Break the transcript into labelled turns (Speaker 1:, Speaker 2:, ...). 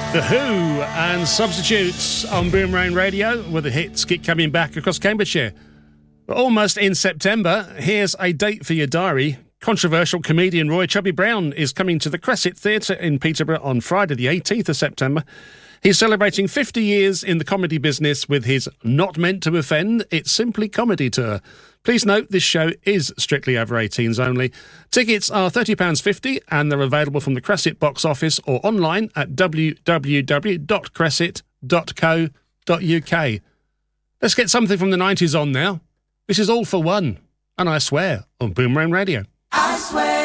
Speaker 1: The Who and Substitutes on Boomerang Radio, where the hits keep coming back across Cambridgeshire. We're almost in September. Here's a date for your diary. Controversial comedian Roy Chubby Brown is coming to the Crescit Theatre in Peterborough on Friday the 18th of September. He's celebrating 50 years in the comedy business with his Not Meant to Offend, It's Simply Comedy tour. Please note this show is strictly over 18s only. Tickets are £30.50 and they're available from the Crescit box office or online at www.crescit.co.uk. Let's get something from the 90s on now. This is All for One, and I Swear on Boomerang Radio.
Speaker 2: I swear.